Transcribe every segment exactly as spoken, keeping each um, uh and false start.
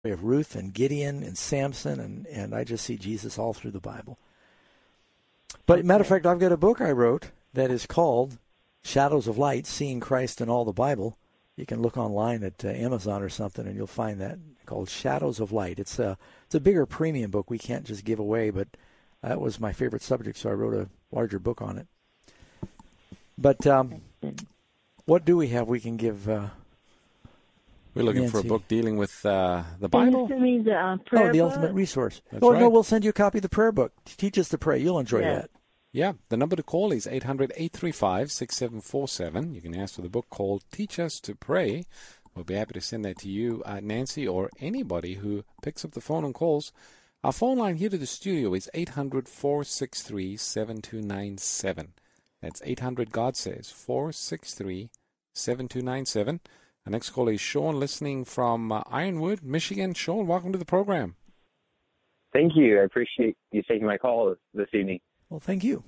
of Ruth and Gideon and Samson, and, and I just see Jesus all through the Bible. But okay. Matter of fact, I've got a book I wrote that is called Shadows of Light, Seeing Christ in All the Bible. You can look online at uh, Amazon or something, and you'll find that called Shadows of Light. It's a, it's a bigger premium book we can't just give away, but that was my favorite subject, so I wrote a larger book on it. But um, what do we have we can give uh, We're looking Nancy? for a book dealing with uh, the Bible? Can you send me the uh, prayer Oh, the book? ultimate resource. That's oh, right. no, we'll send you a copy of the prayer book. Teach us to pray. You'll enjoy Yeah. that. Yeah, the number to call is eight hundred, eight three five, six seven four seven. You can ask for the book called Teach Us to Pray. We'll be happy to send that to you, uh, Nancy, or anybody who picks up the phone and calls. Our phone line here to the studio is eight hundred, four six three, seven two nine seven. That's eight hundred, God says, four six three, seven two nine seven. Our next caller is Sean, listening from uh, Ironwood, Michigan. Sean, welcome to the program. Thank you. I appreciate you taking my call this evening. Well, thank you.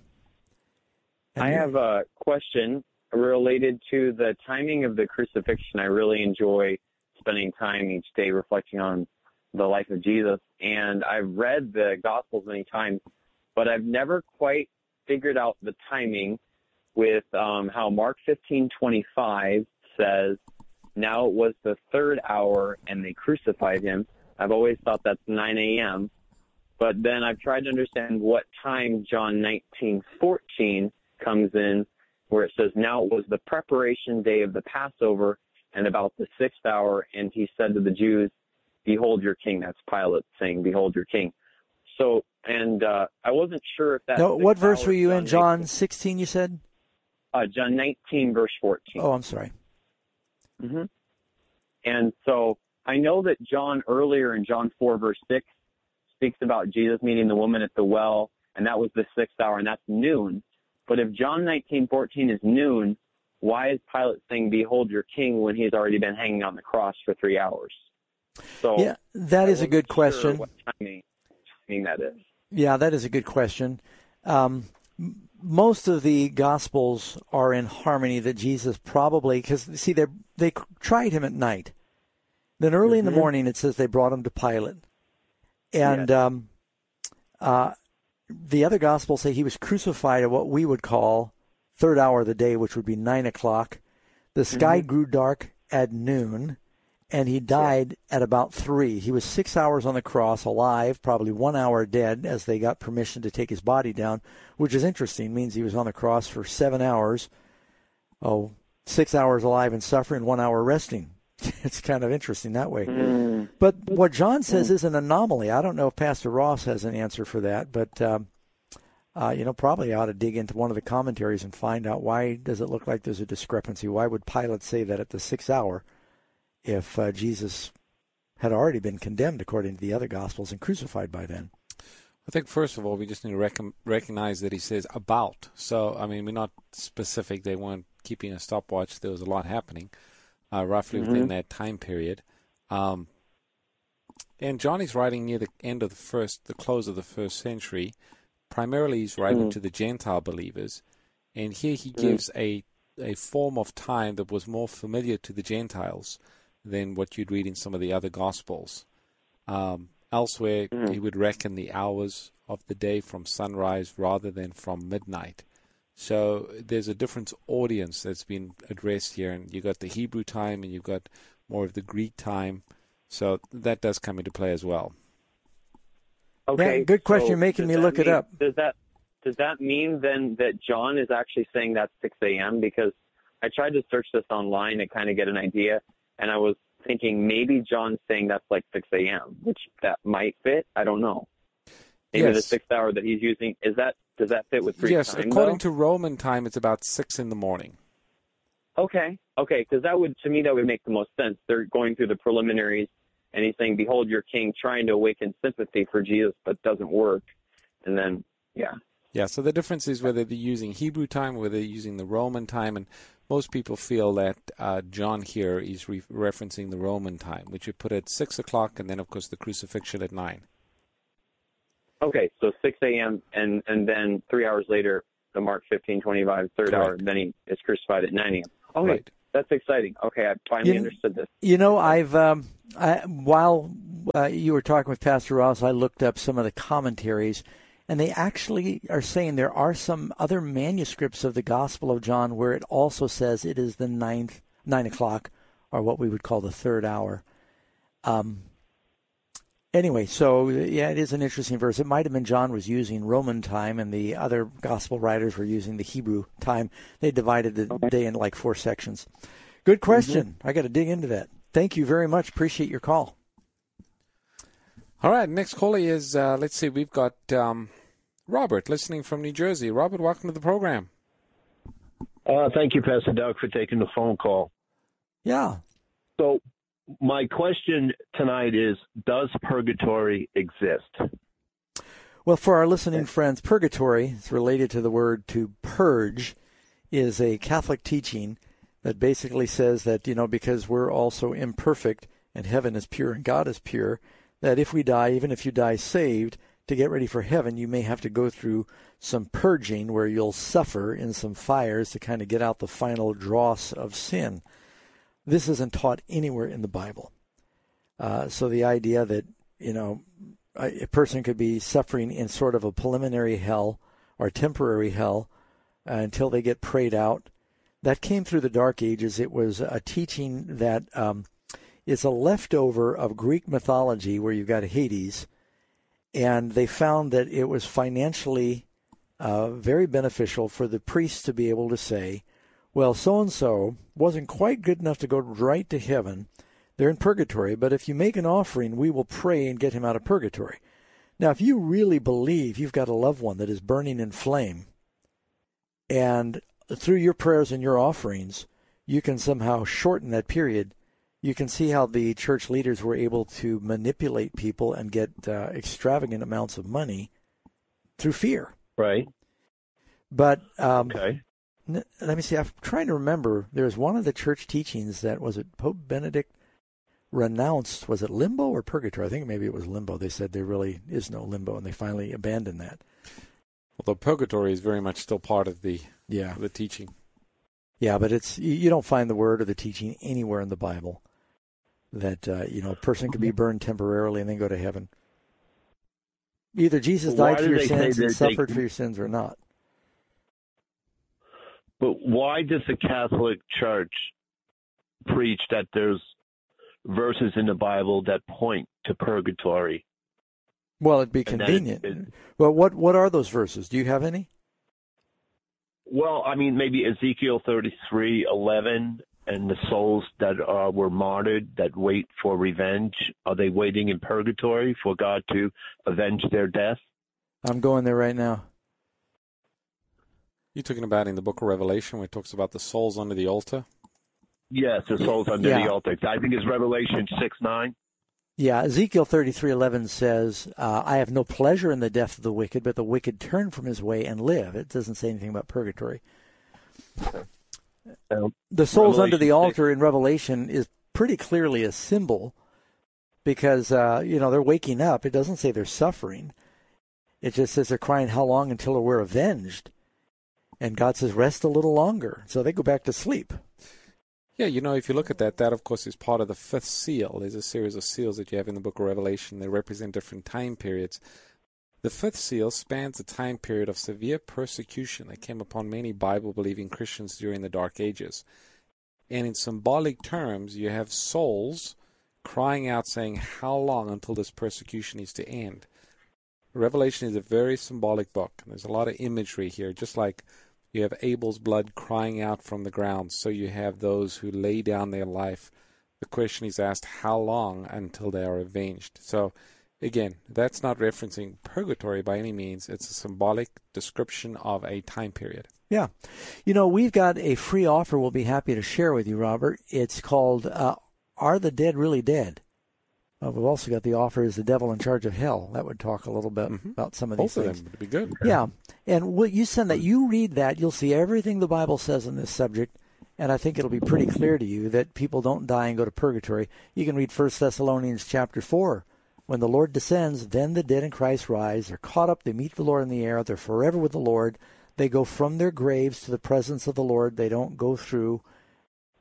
And I you- have a question related to the timing of the crucifixion. I really enjoy spending time each day reflecting on the life of Jesus. And I've read the Gospels many times, but I've never quite figured out the timing with um, how Mark fifteen twenty-five says, now it was the third hour and they crucified him. I've always thought that's nine a.m., but then I've tried to understand what time John nineteen fourteen comes in, where it says, now it was the preparation day of the Passover and about the sixth hour, and he said to the Jews, behold your king. That's Pilate saying, behold your king. So, and uh, I wasn't sure if that. No, what verse hour were you John in? John nineteen sixteen, you said? Uh, John nineteen, verse fourteen. Oh, I'm sorry. Mm-hmm. And so I know that John earlier in John four, verse six, speaks about Jesus meeting the woman at the well, and that was the sixth hour, and that's noon. But if John nineteen fourteen is noon, why is Pilate saying, behold your king, when he's already been hanging on the cross for three hours? So Yeah, that I is a wasn't good sure question. what timing, timing that is. Yeah, that is a good question. Um, m- most of the Gospels are in harmony that Jesus probably, because, see, they they tried him at night. Then early in the Mhm. morning, it says they brought him to Pilate. And Yes. um, uh, the other Gospels say he was crucified at what we would call third hour of the day, which would be nine o'clock. The sky Mhm. grew dark at noon, and he died at about three. He was six hours on the cross, alive, probably one hour dead, as they got permission to take his body down, which is interesting. It means he was on the cross for seven hours. Oh, six hours alive and suffering, one hour resting. It's kind of interesting that way. Mm. But what John says is an anomaly. I don't know if Pastor Ross has an answer for that, but um, uh, you know, probably ought to dig into one of the commentaries and find out why does it look like there's a discrepancy. Why would Pilate say that at the sixth hour if uh, Jesus had already been condemned according to the other Gospels and crucified by then? I think, first of all, we just need to rec- recognize that he says about. So, I mean, we're not specific. They weren't keeping a stopwatch. There was a lot happening uh, roughly Mhm. within that time period. Um, and John is writing near the end of the first, the close of the first century. Primarily, he's writing Mhm. to the Gentile believers. And here he Mhm. gives a, a form of time that was more familiar to the Gentiles than what you'd read in some of the other Gospels. Um, elsewhere, Mhm. he would reckon the hours of the day from sunrise rather than from midnight. So there's a different audience that's been addressed here, and you've got the Hebrew time and you've got more of the Greek time. So that does come into play as well. Okay. Yeah, good question. so You're making does me that look it mean- up. Does that does that mean then that John is actually saying that's six a.m.? Because I tried to search this online to kind of get an idea, and I was thinking maybe John's saying that's like six a.m., which that might fit. I don't know. Maybe the Yes. sixth hour that he's using, is that does that fit with Greek Yes, time, according though? to Roman time, it's about six in the morning. Okay, okay, because that would, to me, that would make the most sense. They're going through the preliminaries, and he's saying, behold your king, trying to awaken sympathy for Jesus, but doesn't work. And then, yeah. Yeah, so the difference is whether they're using Hebrew time or whether they're using the Roman time, and most people feel that uh, John here is re- referencing the Roman time, which you put at six o'clock, and then, of course, the crucifixion at nine. Okay, so six a.m., and, and then three hours later, the Mark fifteen twenty-five, third Correct. hour, then he is crucified at nine a.m. Okay, Right. That's exciting. Okay, I finally you, understood this. You know, I've um, I, while uh, you were talking with Pastor Ross, I looked up some of the commentaries, and they actually are saying there are some other manuscripts of the Gospel of John where it also says it is the ninth, nine o'clock, or what we would call the third hour. Um. Anyway, so yeah, it is an interesting verse. It might have been John was using Roman time, and the other gospel writers were using the Hebrew time. They divided the okay. day in like four sections. Good question. Mm-hmm. I got to dig into that. Thank you very much. Appreciate your call. All right, next caller is, uh, let's see, we've got um, Robert listening from New Jersey. Robert, welcome to the program. Uh, thank you, Pastor Doug, for taking the phone call. Yeah. So my question tonight is, does purgatory exist? Well, for our listening friends, purgatory is related to the word to purge, is a Catholic teaching that basically says that, you know, because we're also imperfect and heaven is pure and God is pure, that if we die, even if you die saved, to get ready for heaven, you may have to go through some purging where you'll suffer in some fires to kind of get out the final dross of sin. This isn't taught anywhere in the Bible. Uh, so the idea that, you know, a, a person could be suffering in sort of a preliminary hell or temporary hell uh, until they get prayed out, that came through the Dark Ages. It was a teaching that um, is a leftover of Greek mythology where you've got Hades, and they found that it was financially uh, very beneficial for the priests to be able to say, well, so-and-so wasn't quite good enough to go right to heaven. They're in purgatory, but if you make an offering, we will pray and get him out of purgatory. Now, if you really believe you've got a loved one that is burning in flame, and through your prayers and your offerings, you can somehow shorten that period, you can see how the church leaders were able to manipulate people and get uh, extravagant amounts of money through fear. Right. But um, okay. Let me see. I'm trying to remember. There's one of the church teachings that, was it Pope Benedict renounced, was it limbo or purgatory? I think maybe it was limbo. They said there really is no limbo, and they finally abandoned that. Although purgatory is very much still part of the yeah. the teaching. Yeah, but it's you don't find the word or the teaching anywhere in the Bible that uh, you know a person could be burned temporarily and then go to heaven. Either Jesus well, died for your sins and suffered they... for your sins or not. But why does the Catholic Church preach that there's verses in the Bible that point to purgatory? Well, it'd be convenient. It, it, well, what what are those verses? Do you have any? Well, I mean, maybe Ezekiel thirty-three eleven, and the souls that uh, were martyred that wait for revenge, are they waiting in purgatory for God to avenge their death? I'm going there right now. You're talking about in the book of Revelation where it talks about the souls under the altar? Yes, the souls under yeah. the altar. I think it's Revelation six nine. Yeah, Ezekiel thirty-three eleven says, uh, I have no pleasure in the death of the wicked, but the wicked turn from his way and live. It doesn't say anything about purgatory. Um, the souls Revelation under the altar six. in Revelation is pretty clearly a symbol because, uh, you know, they're waking up. It doesn't say they're suffering. It just says they're crying, how long until we're avenged? And God says, rest a little longer. So they go back to sleep. Yeah, you know, if you look at that, that, of course, is part of the fifth seal. There's a series of seals that you have in the book of Revelation. They represent different time periods. The fifth seal spans a time period of severe persecution that came upon many Bible-believing Christians during the Dark Ages. And in symbolic terms, you have souls crying out saying, how long until this persecution is to end? Revelation is a very symbolic book. And there's a lot of imagery here, just like you have Abel's blood crying out from the ground. So you have those who lay down their life. The question is asked, how long until they are avenged? So, again, that's not referencing purgatory by any means. It's a symbolic description of a time period. Yeah. You know, we've got a free offer we'll be happy to share with you, Robert. It's called uh, Are the Dead Really Dead? Uh, we've also got the offer Is the Devil in Charge of Hell? That would talk a little bit mm-hmm. about some of these Both things. Of them would be good. Yeah. And what you send that, you read that, you'll see everything the Bible says on this subject, and I think it'll be pretty clear to you that people don't die and go to purgatory. You can read First Thessalonians chapter four. When the Lord descends, then the dead in Christ rise. They're caught up. They meet the Lord in the air. They're forever with the Lord. They go from their graves to the presence of the Lord. They don't go through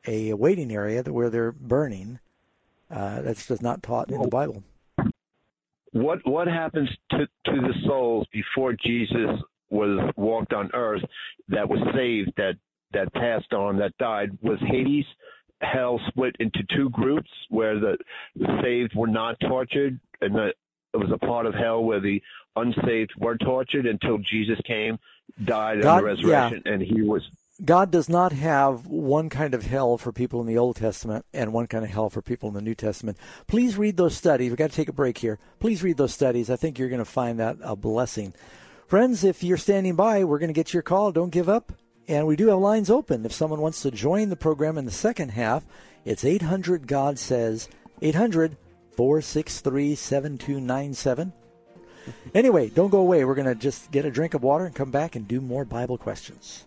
a waiting area where they're burning. Uh, that's just not taught in the Bible. What what happens to, to the souls before Jesus was walked on earth that was saved, that, that passed on, that died? Was Hades, hell, split into two groups where the, the saved were not tortured, and the, it was a part of hell where the unsaved were tortured until Jesus came, died, God, and the resurrection, yeah. and he was... God does not have one kind of hell for people in the Old Testament and one kind of hell for people in the New Testament. Please read those studies. We've got to take a break here. Please read those studies. I think you're going to find that a blessing. Friends, if you're standing by, we're going to get your call. Don't give up. And we do have lines open. If someone wants to join the program in the second half, it's eight hundred God Says, eight hundred, four six three, seven two nine seven. Anyway, don't go away. We're going to just get a drink of water and come back and do more Bible questions.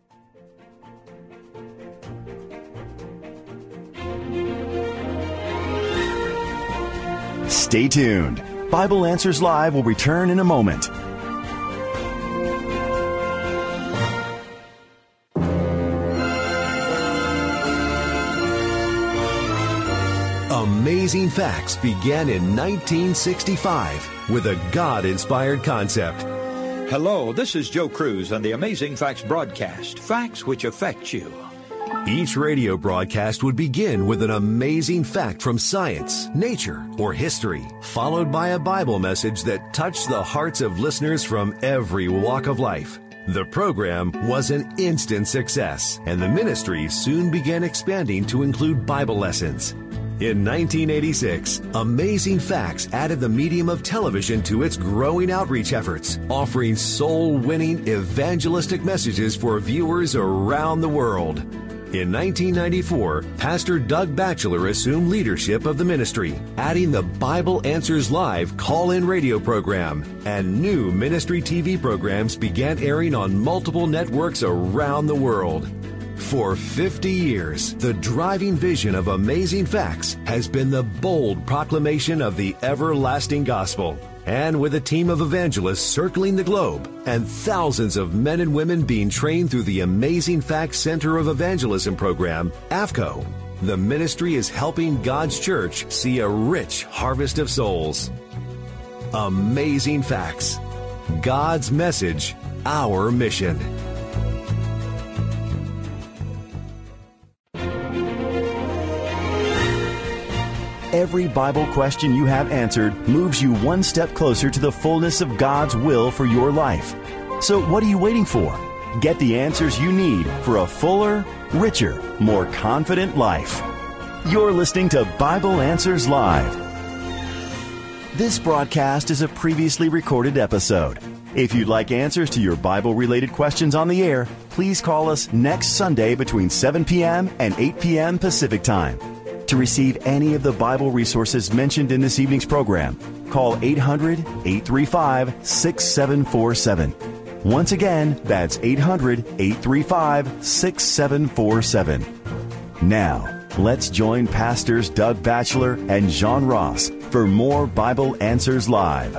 Stay tuned. Bible Answers Live will return in a moment. Amazing Facts began in nineteen sixty-five with a God-inspired concept. Hello, this is Joe Cruz on the Amazing Facts broadcast, facts which affect you. Each radio broadcast would begin with an amazing fact from science, nature, or history, followed by a Bible message that touched the hearts of listeners from every walk of life. The program was an instant success, and the ministry soon began expanding to include Bible lessons. In nineteen eighty-six, Amazing Facts added the medium of television to its growing outreach efforts, offering soul-winning evangelistic messages for viewers around the world. In nineteen ninety-four, Pastor Doug Batchelor assumed leadership of the ministry, adding the Bible Answers Live call-in radio program, and new ministry T V programs began airing on multiple networks around the world. For fifty years, the driving vision of Amazing Facts has been the bold proclamation of the everlasting gospel. And with a team of evangelists circling the globe and thousands of men and women being trained through the Amazing Facts Center of Evangelism program, A F C O, the ministry is helping God's church see a rich harvest of souls. Amazing Facts. God's message, our mission. Every Bible question you have answered moves you one step closer to the fullness of God's will for your life. So what are you waiting for? Get the answers you need for a fuller, richer, more confident life. You're listening to Bible Answers Live. This broadcast is a previously recorded episode. If you'd like answers to your Bible-related questions on the air, please call us next Sunday between seven p.m. and eight p.m. Pacific Time. To receive any of the Bible resources mentioned in this evening's program, call eight hundred, eight three five, six seven four seven. Once again, that's eight hundred, eight three five, six seven four seven. Now, let's join Pastors Doug Batchelor and John Ross for more Bible Answers Live.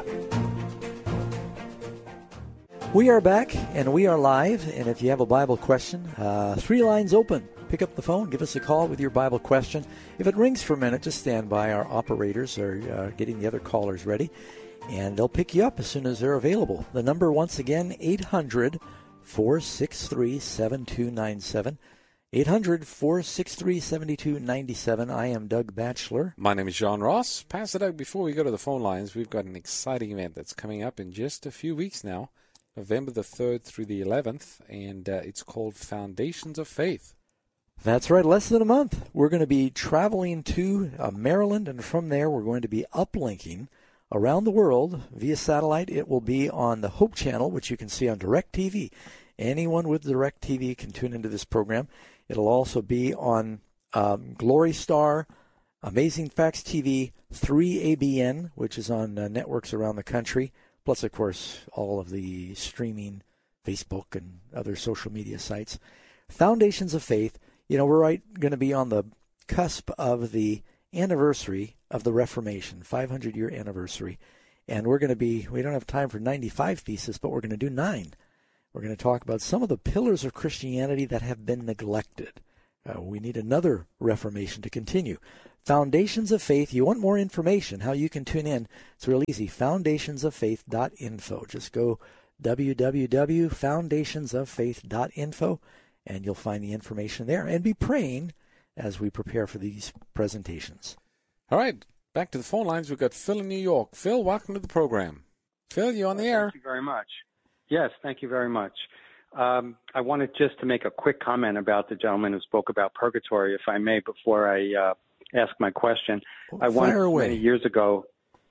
We are back, and we are live, and if you have a Bible question, uh, three lines open. Pick up the phone, give us a call with your Bible question. If it rings for a minute, just stand by. Our operators are uh, getting the other callers ready, and they'll pick you up as soon as they're available. The number, once again, eight hundred, four six three, seven two nine seven. eight hundred, four six three, seven two nine seven. I am Doug Batchelor. My name is John Ross. Pastor Doug, before we go to the phone lines, we've got an exciting event that's coming up in just a few weeks now, November the third through the eleventh, and uh, it's called Foundations of Faith. That's right, less than a month. We're going to be traveling to uh, Maryland, and from there we're going to be uplinking around the world via satellite. It will be on the Hope Channel, which you can see on DirecTV. Anyone with DirecTV can tune into this program. It'll also be on um, Glory Star, Amazing Facts T V, three A B N, which is on uh, networks around the country, plus, of course, all of the streaming, Facebook and other social media sites. Foundations of Faith. You know, we're right going to be on the cusp of the anniversary of the Reformation, five hundred year anniversary. And we're going to be, we don't have time for ninety-five pieces, but we're going to do nine. We're going to talk about some of the pillars of Christianity that have been neglected. Uh, we need another Reformation to continue. Foundations of Faith. You want more information, how you can tune in? It's real easy. foundations of faith dot info. Just go w w w dot foundations of faith dot info, and you'll find the information there. And be praying as we prepare for these presentations. All right, back to the phone lines. We've got Phil in New York. Phil, welcome to the program. Phil, you on the air? Thank you very much. Yes, thank you very much. Um, I wanted just to make a quick comment about the gentleman who spoke about purgatory, if I may, before I uh, ask my question. Well, I once, fire away. many years ago,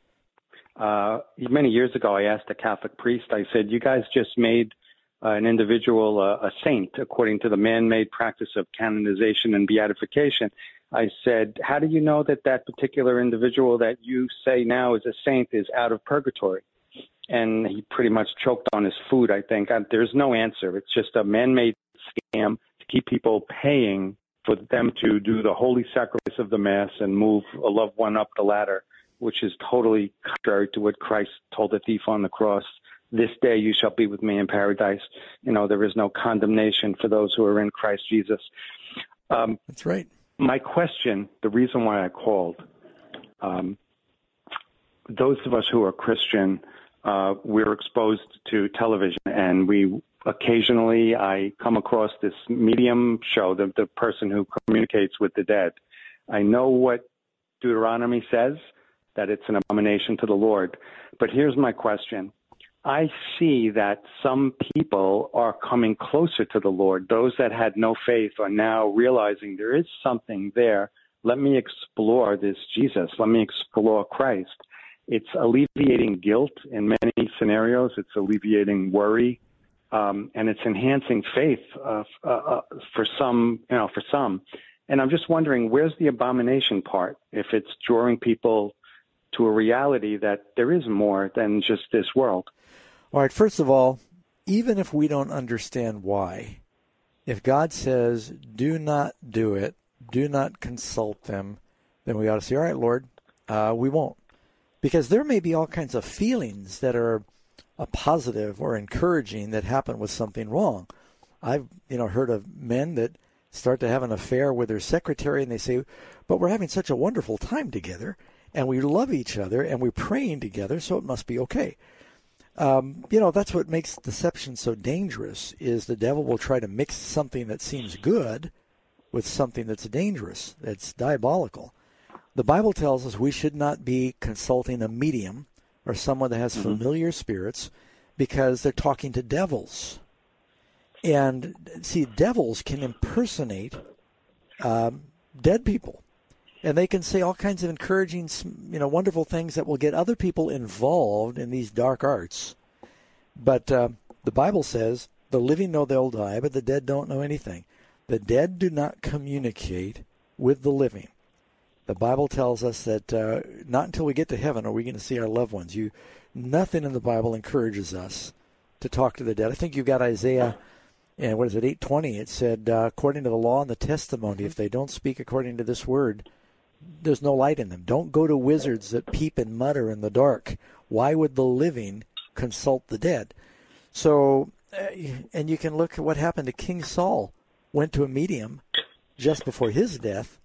uh, many years ago, I asked a Catholic priest, I said, you guys just made uh, an individual uh, a saint according to the man-made practice of canonization and beatification. I said, how do you know that that particular individual that you say now is a saint is out of purgatory? And he pretty much choked on his food, I think. I, there's no answer. It's just a man-made scam to keep people paying for them to do the holy sacrifice of the Mass and move a loved one up the ladder, which is totally contrary to what Christ told the thief on the cross. This day you shall be with me in paradise. You know, there is no condemnation for those who are in Christ Jesus. Um, That's right. My question, the reason why I called, um, those of us who are Christian, Uh, we're exposed to television, and we occasionally I come across this medium show, the, the person who communicates with the dead. I know what Deuteronomy says, that it's an abomination to the Lord. But here's my question. I see that some people are coming closer to the Lord. Those that had no faith are now realizing there is something there. Let me explore this Jesus. Let me explore Christ. It's alleviating guilt in many scenarios. It's alleviating worry, um, and it's enhancing faith uh, uh, for some. You know, for some. And I'm just wondering, where's the abomination part? If it's drawing people to a reality that there is more than just this world. All right. First of all, even if we don't understand why, if God says, "Do not do it, do not consult them," then we ought to say, "All right, Lord, uh, we won't." Because there may be all kinds of feelings that are a positive or encouraging that happen with something wrong. I've you know heard of men that start to have an affair with their secretary, and they say, "But we're having such a wonderful time together, and we love each other, and we're praying together, so it must be okay." Um, you know, that's what makes deception so dangerous, is the devil will try to mix something that seems good with something that's dangerous, that's diabolical. The Bible tells us we should not be consulting a medium or someone that has mm-hmm. familiar spirits, because they're talking to devils. And see, devils can impersonate um, dead people, and they can say all kinds of encouraging, you know, wonderful things that will get other people involved in these dark arts. But uh, the Bible says the living know they'll die, but the dead don't know anything. The dead do not communicate with the living. The Bible tells us that uh, not until we get to heaven are we going to see our loved ones. You, nothing in the Bible encourages us to talk to the dead. I think you've got Isaiah, and what is it, eight twenty. It said, uh, according to the law and the testimony, if they don't speak according to this word, there's no light in them. Don't go to wizards that peep and mutter in the dark. Why would the living consult the dead? So, uh, and you can look at what happened to King Saul. Went to a medium just before his death.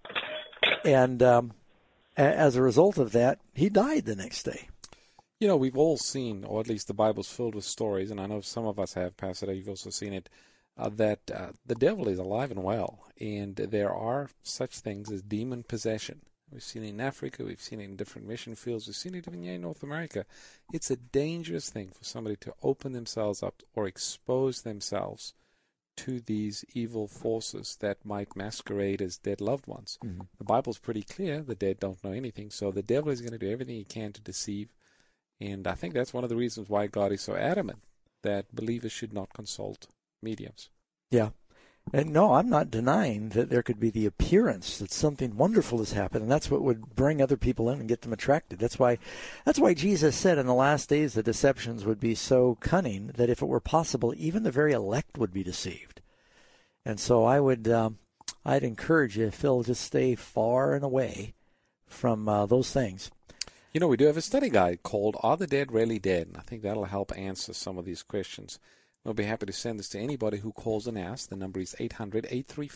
And um, as a result of that, he died the next day. You know, we've all seen, or at least the Bible's filled with stories, and I know some of us have, Pastor, you've also seen it, uh, that uh, the devil is alive and well, and there are such things as demon possession. We've seen it in Africa, we've seen it in different mission fields, we've seen it even here in North America. It's a dangerous thing for somebody to open themselves up or expose themselves to these evil forces that might masquerade as dead loved ones. Mm-hmm. The Bible's pretty clear, the dead don't know anything, so the devil is going to do everything he can to deceive, and I think that's one of the reasons why God is so adamant that believers should not consult mediums. Yeah. And no, I'm not denying that there could be the appearance that something wonderful has happened, and that's what would bring other people in and get them attracted. That's why that's why Jesus said in the last days the deceptions would be so cunning that if it were possible, even the very elect would be deceived. And so I would um, I'd encourage you, Phil, just stay far and away from uh, those things. You know, we do have a study guide called Are the Dead Really Dead? And I think that'll help answer some of these questions. We'll be happy to send this to anybody who calls and asks. The number is eight hundred, eight three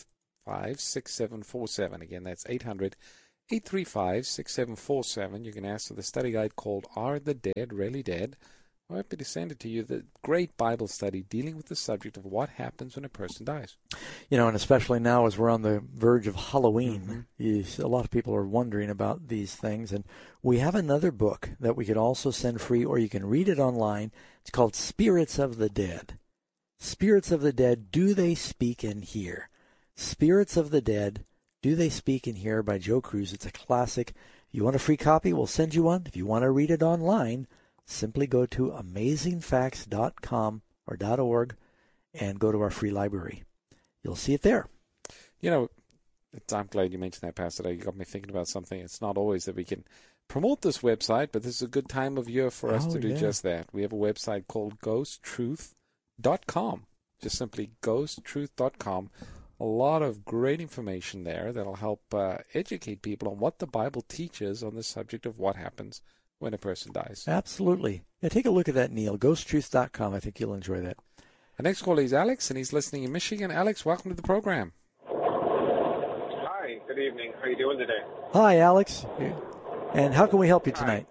five, six seven four seven. Again, that's eight hundred, eight three five, six seven four seven. You can ask for the study guide called Are the Dead Really Dead? I'm happy to send it to you. The great Bible study dealing with the subject of what happens when a person dies. You know, and especially now as we're on the verge of Halloween, mm-hmm. you, a lot of people are wondering about these things. And we have another book that we could also send free, or you can read it online. It's called Spirits of the Dead. Spirits of the Dead, Do They Speak and Hear? Spirits of the Dead, Do They Speak and Hear by Joe Cruz. It's a classic. If you want a free copy, we'll send you one. If you want to read it online, simply go to amazing facts dot com or .org and go to our free library. You'll see it there. You know, it's, I'm glad you mentioned that, Pastor. You got me thinking about something. It's not always that we can promote this website, but this is a good time of year for us oh, to do yeah. just that. We have a website called ghost truth dot com. Just simply ghost truth dot com. A lot of great information there that'll help uh, educate people on what the Bible teaches on the subject of what happens when a person dies. Absolutely. Yeah, take a look at that, Neil. ghost truth dot com. I think you'll enjoy that. Our next caller is Alex, and he's listening in Michigan. Alex, welcome to the program. Hi, good evening. How are you doing today? Hi, Alex. And how can we help you tonight?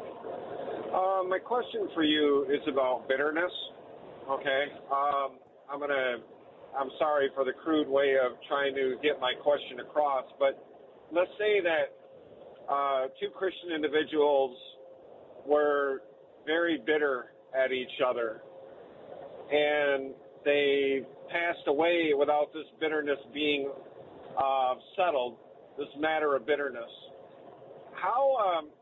Uh, my question for you is about bitterness. Okay. Um, I'm gonna. I'm sorry for the crude way of trying to get my question across, but let's say that uh, two Christian individuals were very bitter at each other, and they passed away without this bitterness being uh, settled. This matter of bitterness. How um,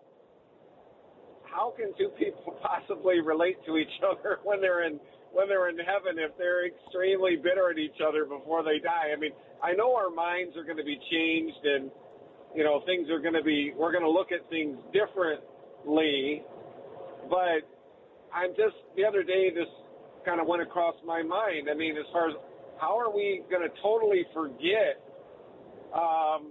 how can two people possibly relate to each other when they're in when they're in heaven if they're extremely bitter at each other before they die? I mean, I know our minds are going to be changed, and you know things are going to be. We're going to look at things differently, but I'm just the other day this kind of went across my mind. I mean, as far as how are we going to totally forget? Um,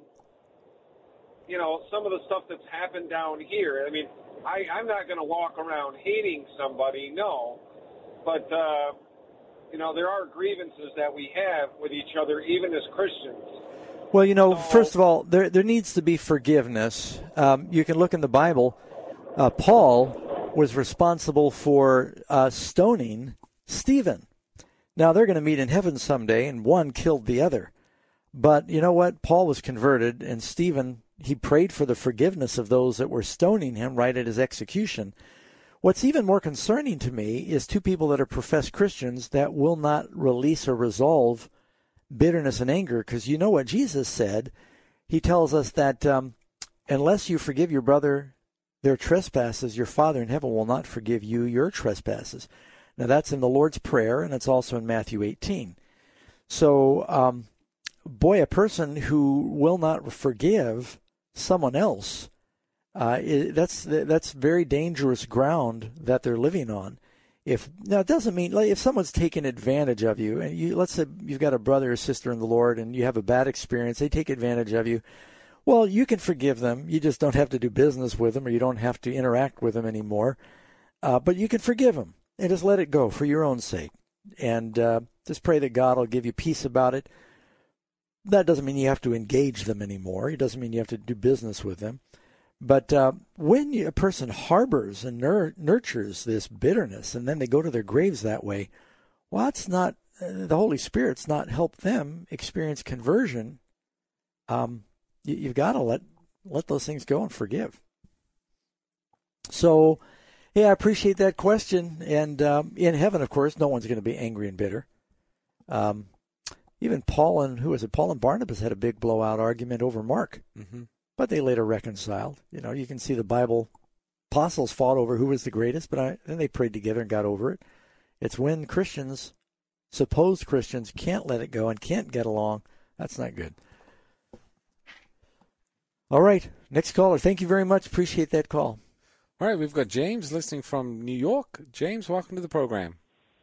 you know, some of the stuff that's happened down here. I mean, I, I'm not going to walk around hating somebody, no. But, uh, you know, there are grievances that we have with each other, even as Christians. Well, you know, so, first of all, there there needs to be forgiveness. Um, you can look in the Bible. Uh, Paul was responsible for uh, stoning Stephen. Now, they're going to meet in heaven someday, and one killed the other. But you know what? Paul was converted, and Stephen, he prayed for the forgiveness of those that were stoning him right at his execution. What's even more concerning to me is two people that are professed Christians that will not release or resolve bitterness and anger, because you know what Jesus said. He tells us that um, unless you forgive your brother their trespasses, your Father in heaven will not forgive you your trespasses. Now, that's in the Lord's Prayer, and it's also in Matthew eighteen. So, um, boy, a person who will not forgive someone else, uh, it, that's that's very dangerous ground that they're living on. If now, it doesn't mean like if someone's taking advantage of you, and you let's say you've got a brother or sister in the Lord, and you have a bad experience, they take advantage of you. Well, you can forgive them. You just don't have to do business with them, or you don't have to interact with them anymore. Uh, but you can forgive them and just let it go for your own sake, and uh, just pray that God will give you peace about it. That doesn't mean you have to engage them anymore. It doesn't mean you have to do business with them. But uh, when you, a person harbors and nur- nurtures this bitterness, and then they go to their graves that way, well, that's not, uh, the Holy Spirit's not helped them experience conversion. Um, you, you've got to let let those things go and forgive. So, yeah, I appreciate that question. And um, in heaven, of course, no one's going to be angry and bitter. Um Even Paul and, who was it, Paul and Barnabas had a big blowout argument over Mark. Mm-hmm. But they later reconciled. You know, you can see the Bible, apostles fought over who was the greatest, but I, then they prayed together and got over it. It's when Christians, supposed Christians, can't let it go and can't get along. That's not good. All right, next caller. Thank you very much. Appreciate that call. All right, we've got James listening from New York. James, welcome to the program.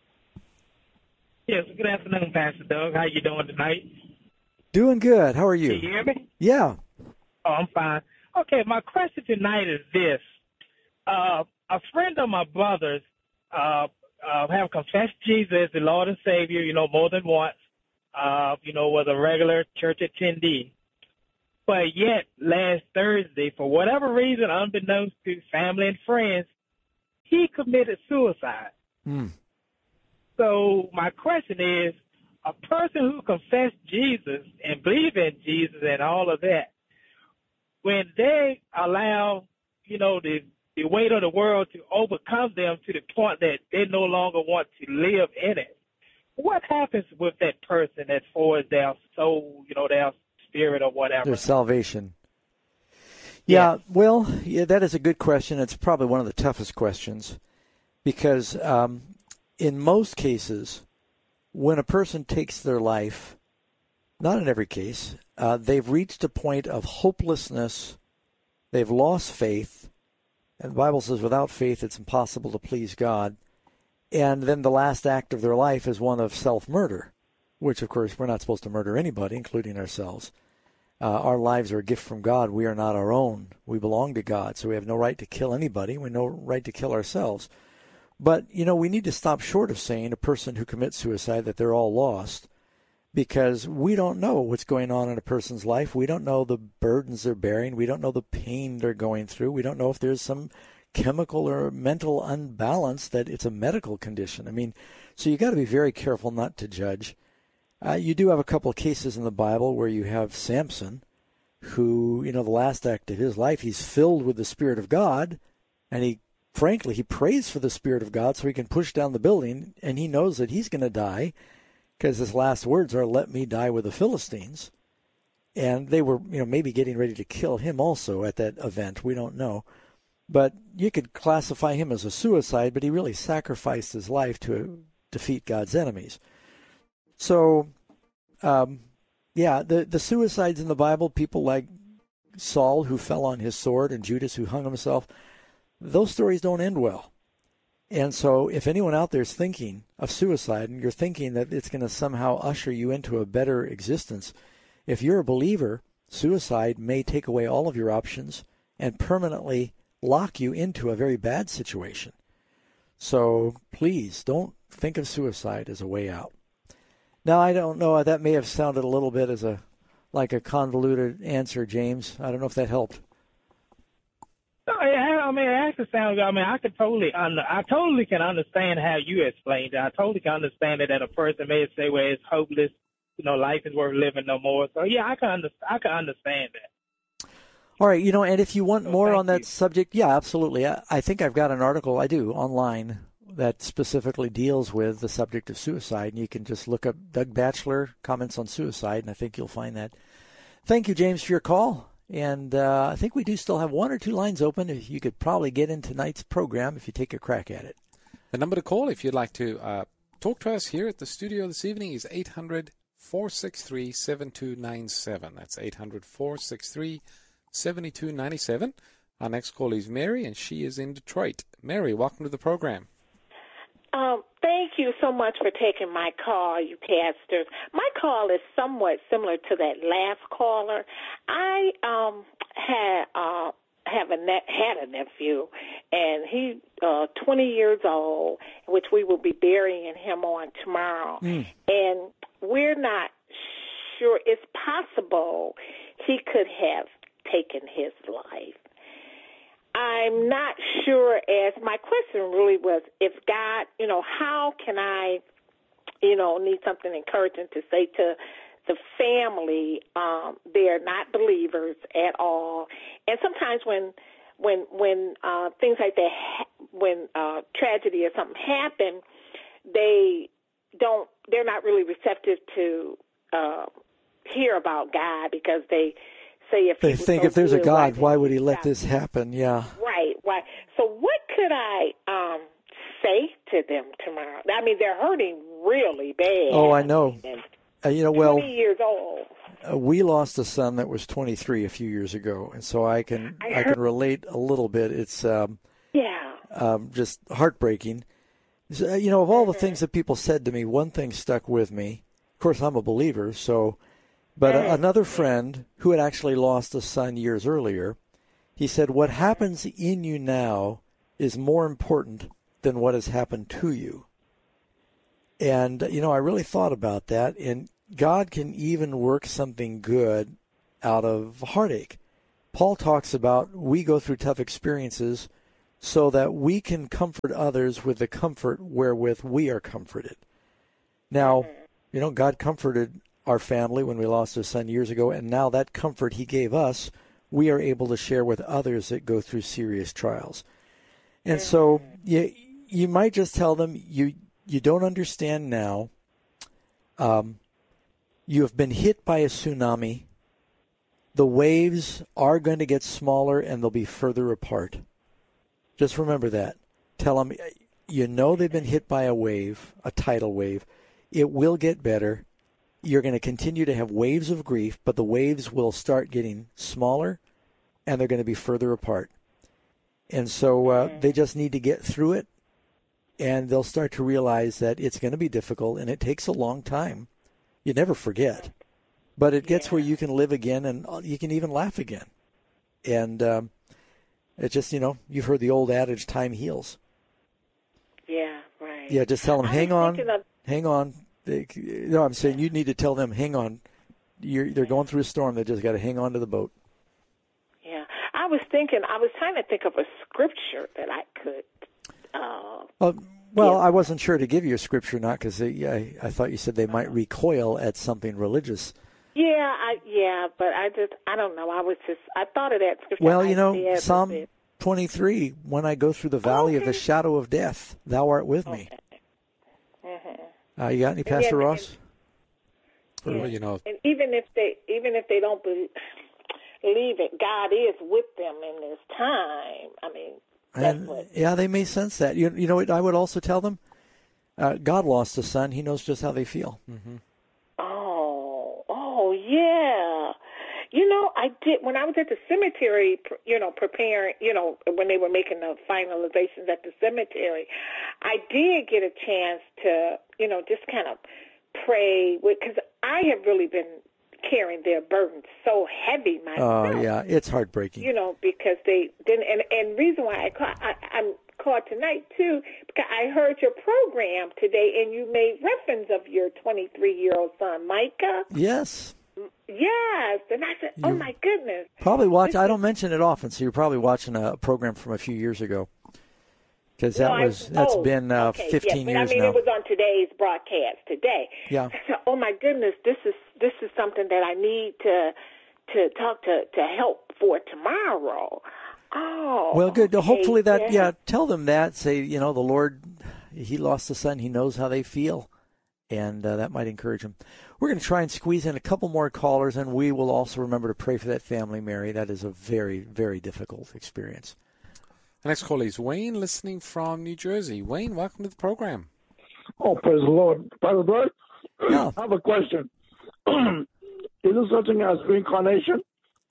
Yes, good afternoon, Pastor Doug. How you doing tonight? Doing good. How are you? Can you hear me? Yeah. Oh, I'm fine. Okay, my question tonight is this. Uh, a friend of my brother's uh, uh, have confessed Jesus as the Lord and Savior, you know, more than once. uh, you know, was a regular church attendee. But yet, last Thursday, for whatever reason, unbeknownst to family and friends, he committed suicide. Mm. So my question is, a person who confessed Jesus and believe in Jesus and all of that, when they allow, you know, the, the weight of the world to overcome them to the point that they no longer want to live in it, what happens with that person as far as their soul, you know, their spirit or whatever? Their salvation. Yeah, yeah, well, yeah, that is a good question. It's probably one of the toughest questions because um, in most cases, when a person takes their life, not in every case, uh, they've reached a point of hopelessness. They've lost faith. And the Bible says without faith it's impossible to please God. And then the last act of their life is one of self-murder, which, of course, we're not supposed to murder anybody, including ourselves. Uh, our lives are a gift from God. We are not our own. We belong to God, so we have no right to kill anybody. We have no right to kill ourselves. But, you know, we need to stop short of saying a person who commits suicide that they're all lost, because we don't know what's going on in a person's life. We don't know the burdens they're bearing. We don't know the pain they're going through. We don't know if there's some chemical or mental unbalance that it's a medical condition. I mean, so you got to be very careful not to judge. Uh, you do have a couple of cases in the Bible where you have Samson, who, you know, the last act of his life, he's filled with the Spirit of God, and he frankly, he prays for the Spirit of God so he can push down the building, and he knows that he's going to die because his last words are, "Let me die with the Philistines." And they were, you know, maybe getting ready to kill him also at that event. We don't know. But you could classify him as a suicide, but he really sacrificed his life to defeat God's enemies. So, um, yeah, the, the suicides in the Bible, people like Saul who fell on his sword and Judas who hung himself, those stories don't end well. And so if anyone out there is thinking of suicide and you're thinking that it's going to somehow usher you into a better existence, if you're a believer, suicide may take away all of your options and permanently lock you into a very bad situation. So please don't think of suicide as a way out. Now, I don't know, that may have sounded a little bit as a like a convoluted answer, James. I don't know if that helped. No, I mean, it actually sounds good. I mean, I could totally, under, I totally can understand how you explained it. I totally can understand it that a person may say, well, it's hopeless, you know, life is worth living no more. So, yeah, I can, under, I can understand that. All right, you know, and if you want so more on that you. subject, yeah, absolutely. I, I think I've got an article, I do, online that specifically deals with the subject of suicide, and you can just look up Doug Batchelor, Comments on Suicide, and I think you'll find that. Thank you, James, for your call. And uh, I think we do still have one or two lines open. If you could probably get in tonight's program if you take a crack at it. The number to call if you'd like to uh, talk to us here at the studio this evening is eight hundred, four six three, seven two nine seven. That's eight hundred, four six three, seven two nine seven. Our next call is Mary, and she is in Detroit. Mary, welcome to the program. Um, thank you so much for taking my call, you pastors. My call is somewhat similar to that last caller. I um, had uh, have a ne- had a nephew, and he uh, twenty years old, which we will be burying him on tomorrow. Mm. And we're not sure. It's possible he could have taken his life. I'm not sure, as my question really was, if God, you know, how can I, you know, need something encouraging to say to the family? Um, they're not believers at all. And sometimes when when when uh, things like that, ha- when uh, tragedy or something happen, they don't, they're not really receptive to uh, hear about God because they say if they think so if there's good, a God, why, why would he let God? this happen? Yeah. Right. Why? So what could I um, say to them tomorrow? I mean, they're hurting really bad. Oh, I know. And uh, you know, well, twenty years old. Uh, we lost a son that was twenty-three a few years ago, and so I can I, I can relate a little bit. It's um, yeah, um, just heartbreaking. So, you know, of all the things that people said to me, one thing stuck with me. Of course, I'm a believer, so. But uh, another friend who had actually lost a son years earlier, he said, what happens in you now is more important than what has happened to you. And, you know, I really thought about that. And God can even work something good out of heartache. Paul talks about we go through tough experiences so that we can comfort others with the comfort wherewith we are comforted. Now, you know, God comforted our family when we lost our son years ago, and now that comfort he gave us, we are able to share with others that go through serious trials. And so you, you might just tell them, you, you don't understand now. Um, you have been hit by a tsunami. The waves are going to get smaller and they'll be further apart. Just remember that. Tell them, you know they've been hit by a wave, a tidal wave. It will get better. You're going to continue to have waves of grief, but the waves will start getting smaller and they're going to be further apart. And so uh, they just need to get through it, and they'll start to realize that it's going to be difficult and it takes a long time. You never forget. But it gets yeah. where you can live again and you can even laugh again. And um, it's just, you know, you've heard the old adage, time heals. Yeah, right. Yeah, just tell them, hang on, of- hang on. They, you know, I'm saying you need to tell them, hang on. You're, they're going through a storm. They just got to hang on to the boat. Yeah. I was thinking, I was trying to think of a scripture that I could. Uh, uh, well, yeah. I wasn't sure to give you a scripture or not because I, I thought you said they might recoil at something religious. Yeah, I, yeah, but I just, I don't know. I was just, I thought of that scripture. Well, you know, Psalm twenty-three, when I go through the valley okay. of the shadow of death, thou art with me. Okay. Mm-hmm. Uh, you got any, Pastor yeah, Ross? And, yeah. Well, you know, and even if they, even if they don't believe it, God is with them in this time. I mean, that's and, what, yeah, they may sense that. You, you know what I would also tell them? Uh, God lost a son. He knows just how they feel. Mm-hmm. Oh, oh, yeah. You know, I did, when I was at the cemetery, you know, preparing, you know, when they were making the finalizations at the cemetery, I did get a chance to, you know, just kind of pray with, because I have really been carrying their burdens so heavy myself. Oh, yeah, it's heartbreaking. You know, because they didn't, and, and reason why I call, I, I'm called tonight, too, because I heard your program today, and you made reference of your twenty-three-year-old son, Micah. Yes. Yes, and I said, oh, my goodness. Probably watch, I don't mention it often, so you're probably watching a program from a few years ago. Because that no, was, I, that's oh, been uh, okay, fifteen yes, years I mean, now. it was on today's broadcast today. Yeah. I said, oh, my goodness, this is this is something that I need to to talk to, to help for tomorrow. Oh. Well, good. Okay, Hopefully that, yeah. yeah, tell them that. Say, you know, the Lord, he lost a son. He knows how they feel. And uh, that might encourage them. We're going to try and squeeze in a couple more callers, and we will also remember to pray for that family, Mary. That is a very, very difficult experience. The next call is Wayne, listening from New Jersey. Wayne, welcome to the program. Oh, praise the Lord. Brother Bird, yeah. I have a question. Is there such thing as reincarnation?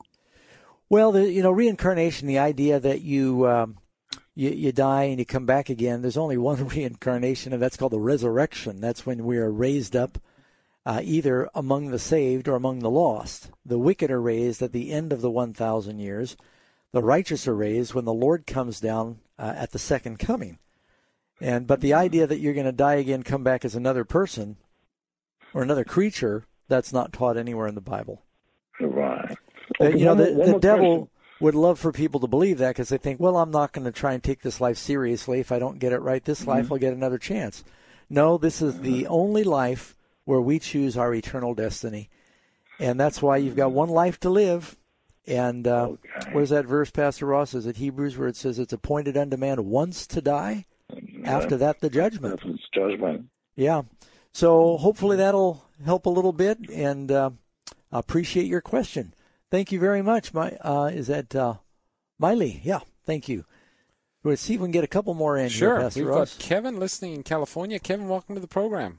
Well, the, you know, reincarnation, the idea that you, um, you you die and you come back again, there's only one reincarnation, and that's called the resurrection. That's when we are raised up uh, either among the saved or among the lost. The wicked are raised at the end of the one thousand years. The righteous are raised when the Lord comes down uh, at the second coming. And but the idea that you're going to die again, come back as another person or another creature, that's not taught anywhere in the Bible. Right. Uh, Okay, you know, one the, more- the one more devil question. would love for people to believe that because they think, well, I'm not going to try and take this life seriously. If I don't get it right this life, Mhm. I'll get another chance. No, this is the only life where we choose our eternal destiny. And that's why you've got one life to live. And uh, Okay. where's that verse, Pastor Ross? Is it Hebrews where it says it's appointed unto man once to die? After that, the judgment. That's judgment. Yeah. So hopefully that'll help a little bit, and uh, I appreciate your question. Thank you very much. My uh, is that uh, Miley? Yeah, thank you. We'll see if we can get a couple more in Sure. here, Pastor We've Ross. got Kevin listening in California. Kevin, welcome to the program.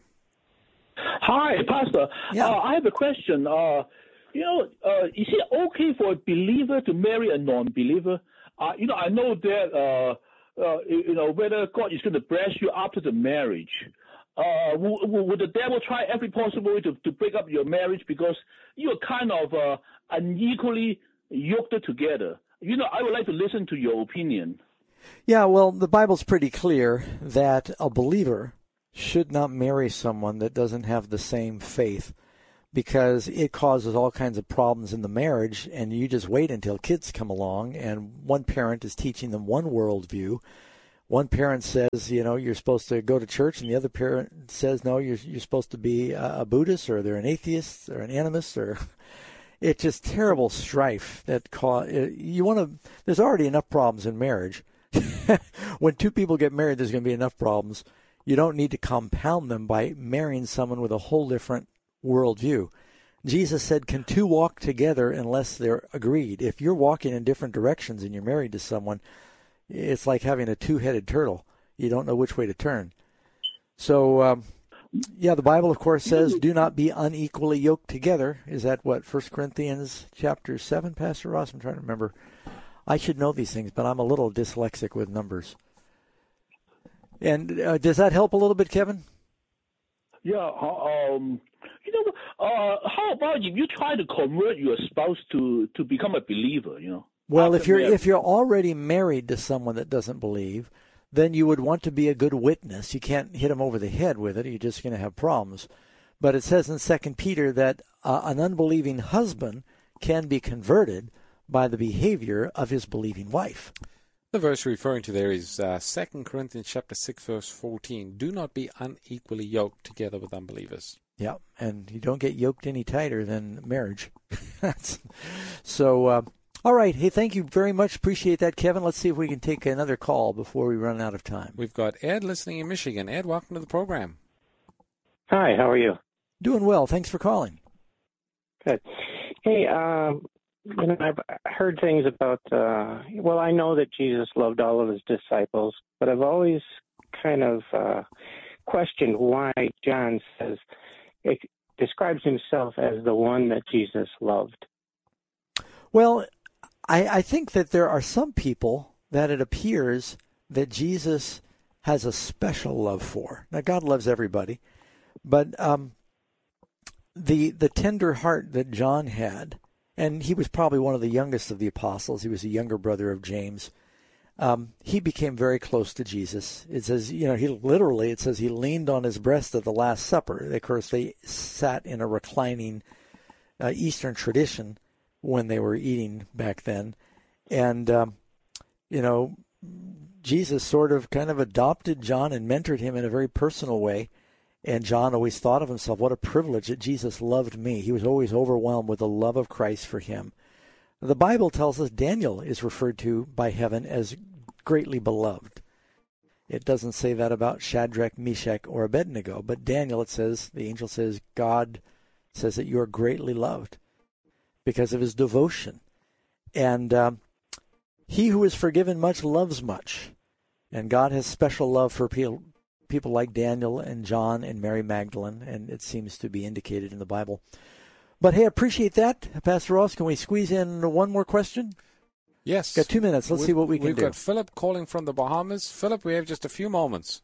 Hi, Pastor. Yeah. Uh, I have a question. Uh, you know, uh, is it okay for a believer to marry a non-believer? Uh, you know, I know that, uh, uh, you know, whether God is going to bless you after the marriage. Uh, would, would the devil try every possible way to, to break up your marriage because you're kind of uh, unequally yoked together? You know, I would like to listen to your opinion. Yeah, well, the Bible's pretty clear that a believer should not marry someone that doesn't have the same faith. because it causes all kinds of problems in the marriage, and you just wait until kids come along, and one parent is teaching them one worldview. One parent says, you know, you're supposed to go to church, and the other parent says, no, you're you're supposed to be a Buddhist, or they're an atheist, or an animist, or it's just terrible strife that cause. You want to. There's already enough problems in marriage. When two people get married, there's going to be enough problems. You don't need to compound them by marrying someone with a whole different worldview. Jesus said, can two walk together unless they're agreed? If you're walking in different directions and you're married to someone, it's like having a two-headed turtle. You don't know which way to turn. So, um, yeah, the Bible, of course, says, do not be unequally yoked together. Is that what, First Corinthians chapter seven, Pastor Ross? I'm trying to remember. I should know these things, but I'm a little dyslexic with numbers. And uh, does that help a little bit, Kevin? Yeah, um, you know, uh, how about if you try to convert your spouse to, to become a believer, you know? Well, if you're if you're already married to someone that doesn't believe, then you would want to be a good witness. You can't hit them over the head with it. You're just going to have problems. But it says in Second Peter that uh, an unbelieving husband can be converted by the behavior of his believing wife. The verse referring to there is uh, Second Corinthians chapter six, verse fourteen. Do not be unequally yoked together with unbelievers. Yeah, and you don't get yoked any tighter than marriage. so, uh, all right. Hey, thank you very much. Appreciate that, Kevin. Let's see if we can take another call before we run out of time. We've got Ed listening in Michigan. Ed, welcome to the program. Hi, how are you? Doing well. Thanks for calling. Good. Hey, um, you know, I've heard things about, uh, well, I know that Jesus loved all of his disciples, but I've always kind of uh, questioned why John says, it describes himself as the one that Jesus loved. Well, I, I think that there are some people that it appears that Jesus has a special love for. Now, God loves everybody, but um, the the tender heart that John had, and he was probably one of the youngest of the apostles. He was a younger brother of James. Um, he became very close to Jesus. It says, you know, he literally, it says he leaned on his breast at the Last Supper. Of course, they sat in a reclining uh, Eastern tradition when they were eating back then. And, um, you know, Jesus sort of kind of adopted John and mentored him in a very personal way. And John always thought of himself, what a privilege that Jesus loved me. He was always overwhelmed with the love of Christ for him. The Bible tells us Daniel is referred to by heaven as greatly beloved. It doesn't say that about Shadrach, Meshach, or Abednego, but Daniel, it says, the angel says, God says that you are greatly loved because of his devotion. And um, he who is forgiven much loves much. And God has special love for people, people like Daniel and John and Mary Magdalene, and it seems to be indicated in the Bible. But, hey, I appreciate that. Pastor Ross, can we squeeze in one more question? Yes. Got two minutes. Let's we've, see what we can we've do. We've got Philip calling from the Bahamas. Philip, we have just a few moments.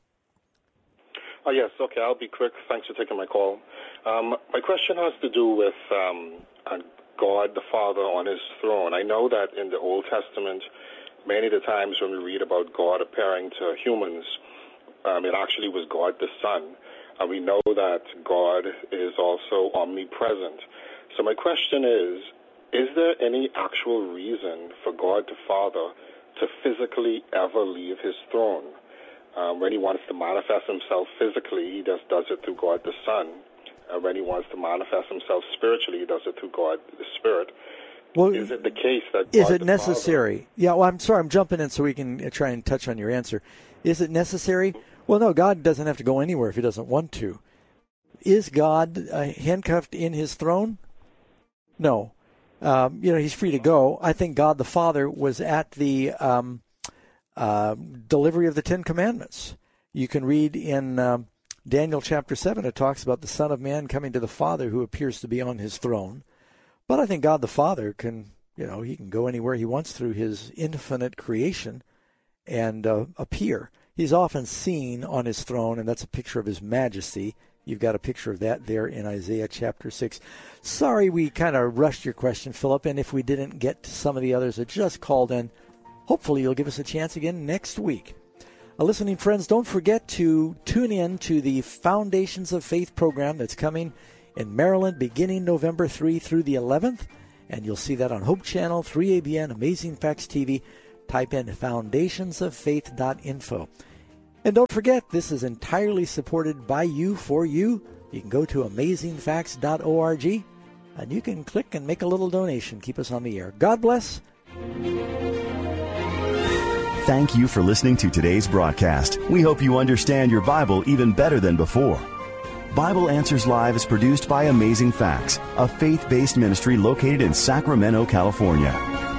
Oh, yes. Okay, I'll be quick. Thanks for taking my call. Um, my question has to do with um, uh, God the Father on his throne. I know that in the Old Testament, many of the times when we read about God appearing to humans, um, it actually was God the Son. And we know that God is also omnipresent. So my question is, is there any actual reason for God the Father to physically ever leave his throne? Um, when he wants to manifest himself physically, he just does it through God the Son. And when he wants to manifest himself spiritually, he does it through God the Spirit. Well, is it the case that God Is it the necessary? Father, yeah, well, I'm sorry, I'm jumping in so we can try and touch on your answer. Is it necessary? Well, no, God doesn't have to go anywhere if he doesn't want to. Is God uh, handcuffed in his throne? No. Um, you know, he's free to go. I think God the Father was at the um, uh, delivery of the Ten Commandments. You can read in um, Daniel chapter seven, it talks about the Son of Man coming to the Father who appears to be on his throne. But I think God the Father can, you know, he can go anywhere he wants through his infinite creation and uh, appear. He's often seen on his throne, and that's a picture of his majesty. You've got a picture of that there in Isaiah chapter six. Sorry we kind of rushed your question, Philip, and if we didn't get to some of the others that just called in, hopefully you'll give us a chance again next week. Uh, listening friends, don't forget to tune in to the Foundations of Faith program that's coming in Maryland beginning November third through the eleventh. And you'll see that on Hope Channel, three A B N, Amazing Facts T V. Type in foundations of faith dot info. And don't forget, this is entirely supported by you, for you. You can go to amazing facts dot org, and you can click and make a little donation. Keep us on the air. God bless. Thank you for listening to today's broadcast. We hope you understand your Bible even better than before. Bible Answers Live is produced by Amazing Facts, a faith-based ministry located in Sacramento, California.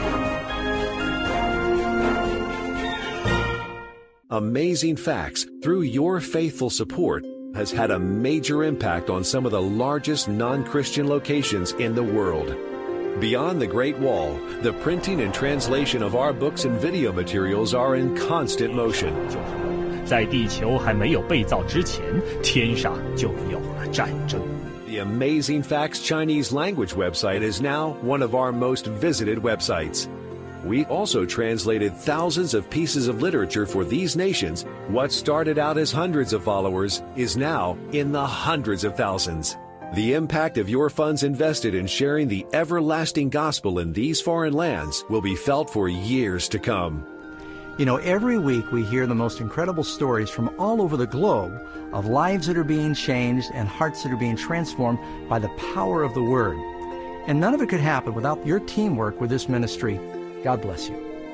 Amazing Facts, through your faithful support, has had a major impact on some of the largest non-Christian locations in the world. Beyond the Great Wall, the printing and translation of our books and video materials are in constant motion. 在地球还没有被造之前，天上就有了战争。 The Amazing Facts Chinese language website is now one of our most visited websites. We also translated thousands of pieces of literature for these nations. What started out as hundreds of followers is now in the hundreds of thousands. The impact of your funds invested in sharing the everlasting gospel in these foreign lands will be felt for years to come. You know, every week we hear the most incredible stories from all over the globe of lives that are being changed and hearts that are being transformed by the power of the Word. And none of it could happen without your teamwork with this ministry. God bless you.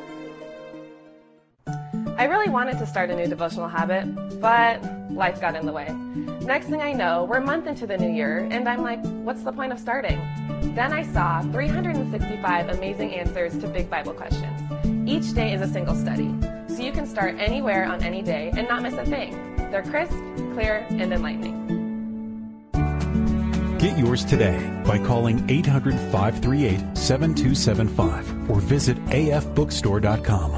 I really wanted to start a new devotional habit, but life got in the way. Next thing I know, we're a month into the new year, and I'm like, what's the point of starting? Then I saw three hundred sixty-five amazing answers to big Bible questions. Each day is a single study, so you can start anywhere on any day and not miss a thing. They're crisp, clear, and enlightening. Get yours today by calling eight hundred, five three eight, seven two seven five or visit a f bookstore dot com.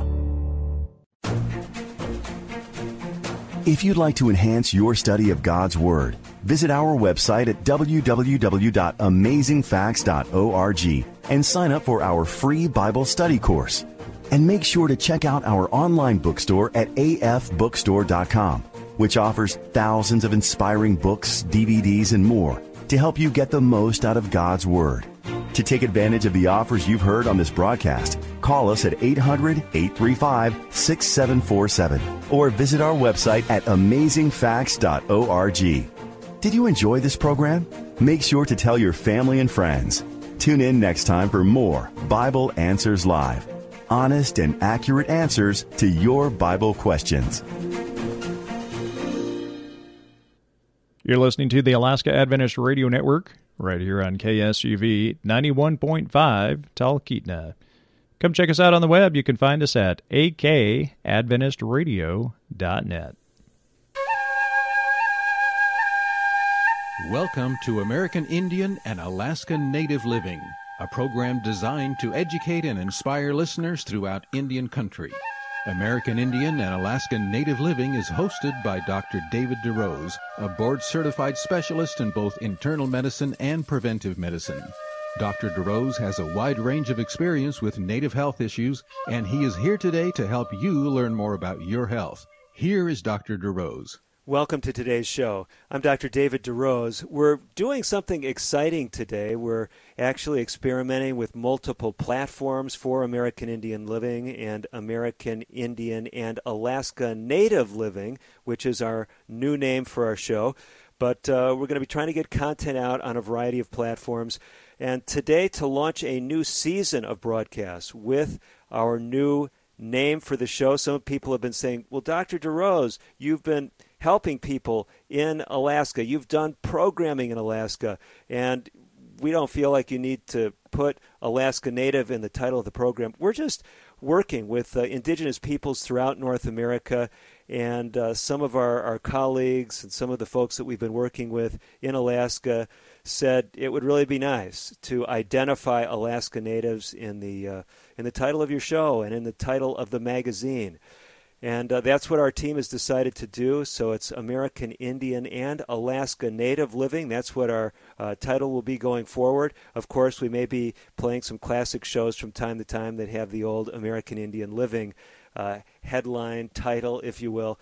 If you'd like to enhance your study of God's Word, visit our website at w w w dot amazing facts dot org and sign up for our free Bible study course. And make sure to check out our online bookstore at a f bookstore dot com, which offers thousands of inspiring books, D V Ds, and more to help you get the most out of God's Word. To take advantage of the offers you've heard on this broadcast, call us at eight hundred, eight three five, six seven four seven or visit our website at amazing facts dot org. Did you enjoy this program? Make sure to tell your family and friends. Tune in next time for more Bible Answers Live. Honest and accurate answers to your Bible questions. You're listening to the Alaska Adventist Radio Network, right here on K S U V ninety-one point five Talkeetna. Come check us out on the web. You can find us at a k adventist radio dot net. Welcome to American Indian and Alaska Native Living, a program designed to educate and inspire listeners throughout Indian country. American Indian and Alaska Native Living is hosted by Doctor David DeRose, a board-certified specialist in both internal medicine and preventive medicine. Doctor DeRose has a wide range of experience with Native health issues, and he is here today to help you learn more about your health. Here is Doctor DeRose. Welcome to today's show. I'm Doctor David DeRose. We're doing something exciting today. We're actually experimenting with multiple platforms for American Indian Living and American Indian and Alaska Native Living, which is our new name for our show. But uh, we're going to be trying to get content out on a variety of platforms. And today, to launch a new season of broadcasts with our new name for the show, some people have been saying, well, Doctor DeRose, you've been helping people in Alaska. You've done programming in Alaska, and we don't feel like you need to put Alaska Native in the title of the program. We're just working with uh, indigenous peoples throughout North America, and uh, some of our, our colleagues and some of the folks that we've been working with in Alaska said it would really be nice to identify Alaska Natives in the uh, in the title of your show and in the title of the magazine. And uh, that's what our team has decided to do. So it's American Indian and Alaska Native Living. That's what our uh, title will be going forward. Of course, we may be playing some classic shows from time to time that have the old American Indian Living uh, headline, title, if you will.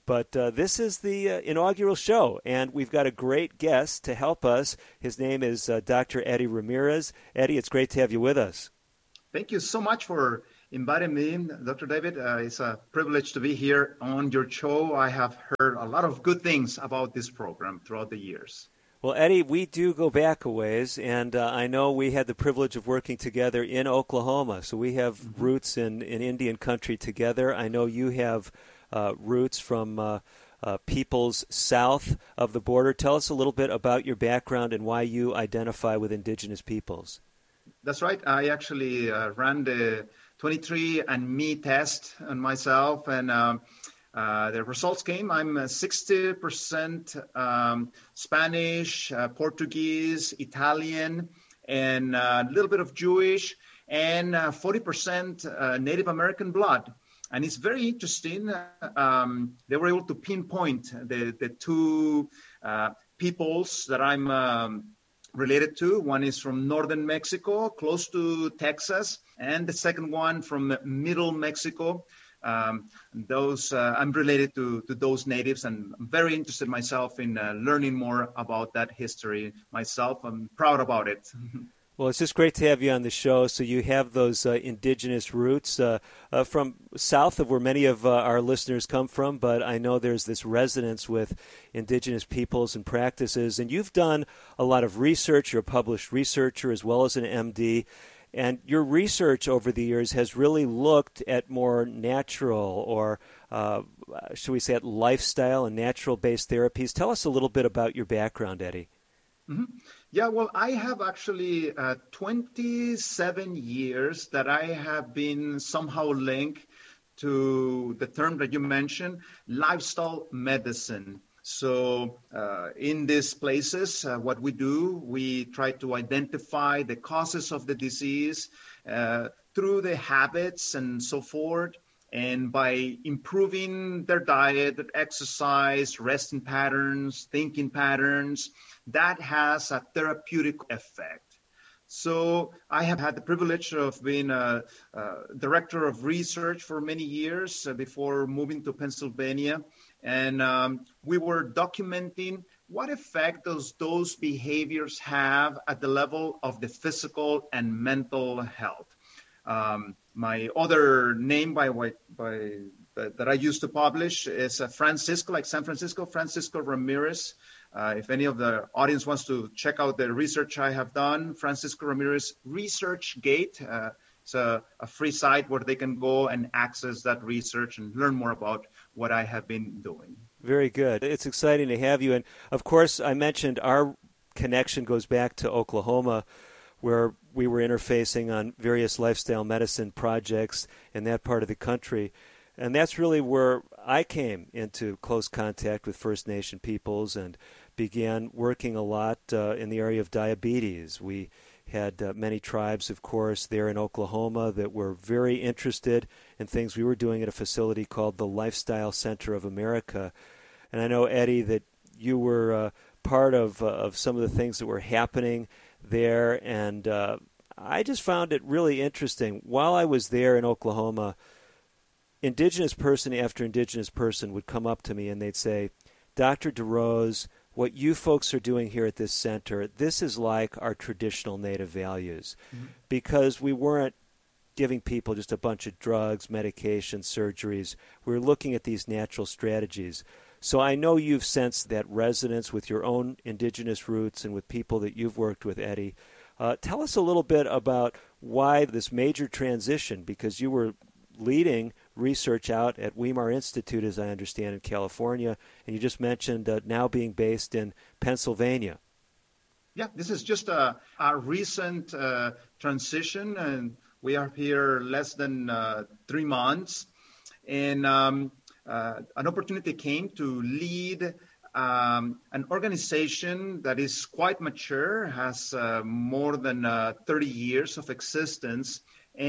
But uh, this is the uh, inaugural show, and we've got a great guest to help us. His name is uh, Doctor Eddie Ramirez. Eddie, it's great to have you with us. Thank you so much for inviting me, Doctor David. Uh, it's a privilege to be here on your show. I have heard a lot of good things about this program throughout the years. Well, Eddie, we do go back a ways, and uh, I know we had the privilege of working together in Oklahoma, so we have mm-hmm. roots in, in Indian country together. I know you have uh, roots from uh, uh, peoples south of the border. Tell us a little bit about your background and why you identify with indigenous peoples. That's right. I actually uh, ran the twenty-three and me test on myself, and um, uh, the results came. I'm sixty percent um, Spanish, uh, Portuguese, Italian, and uh, a little bit of Jewish, and uh, forty percent uh, Native American blood. And it's very interesting. Um, they were able to pinpoint the, the two uh, peoples that I'm um, related to. One is from northern Mexico, close to Texas, and the second one from middle Mexico. Um, those uh, I'm related to, to those natives, and I'm very interested myself in uh, learning more about that history myself. I'm proud about it. Well, it's just great to have you on the show. So you have those uh, indigenous roots uh, uh, from south of where many of uh, our listeners come from, but I know there's this resonance with indigenous peoples and practices. And you've done a lot of research. You're a published researcher as well as an M D. And your research over the years has really looked at more natural or, uh, should we say, at lifestyle and natural-based therapies. Tell us a little bit about your background, Eddie. Mm-hmm. Yeah, well, I have actually uh, twenty-seven years that I have been somehow linked to the term that you mentioned, lifestyle medicine. So uh, in these places, uh, what we do, we try to identify the causes of the disease uh, through the habits and so forth. And by improving their diet, their exercise, resting patterns, thinking patterns, that has a therapeutic effect. So I have had the privilege of being a, a director of research for many years uh, before moving to Pennsylvania. And um, we were documenting what effect does those behaviors have at the level of the physical and mental health. Um, my other name by, by, by that, that I used to publish is uh, Francisco, like San Francisco, Francisco Ramirez. Uh, if any of the audience wants to check out the research I have done, Francisco Ramirez ResearchGate. Uh, it's a, a free site where they can go and access that research and learn more about what I have been doing. Very good. It's exciting to have you. And, of course, I mentioned our connection goes back to Oklahoma, where we were interfacing on various lifestyle medicine projects in that part of the country. And that's really where I came into close contact with First Nation peoples and began working a lot uh, in the area of diabetes. We had uh, many tribes, of course, there in Oklahoma that were very interested in things we were doing at a facility called the Lifestyle Center of America. And I know, Eddie, that you were uh, part of, uh, of some of the things that were happening there, and uh, I just found it really interesting. While I was there in Oklahoma, indigenous person after indigenous person would come up to me and they'd say, Doctor DeRose, what you folks are doing here at this center, this is like our traditional Native values, mm-hmm. because we weren't giving people just a bunch of drugs, medications, surgeries. We were looking at these natural strategies. So I know you've sensed that resonance with your own indigenous roots and with people that you've worked with, Eddie. Uh, tell us a little bit about why this major transition, because you were leading research out at Weimar Institute, as I understand, in California, and you just mentioned uh, now being based in Pennsylvania. Yeah, this is just a, a recent uh, transition, and we are here less than uh, three months. And um, uh, an opportunity came to lead um, an organization that is quite mature, has uh, more than uh, thirty years of existence,